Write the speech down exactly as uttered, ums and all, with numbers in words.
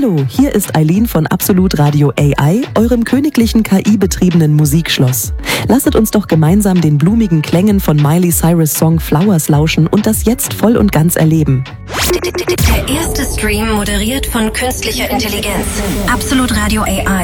Hallo, hier ist Eileen von Absolut Radio A I, eurem königlichen K I-betriebenen Musikschloss. Lasset uns doch gemeinsam den blumigen Klängen von Miley Cyrus' Song Flowers lauschen und das jetzt voll und ganz erleben. Der erste Stream moderiert von künstlicher Intelligenz. Absolut Radio A I.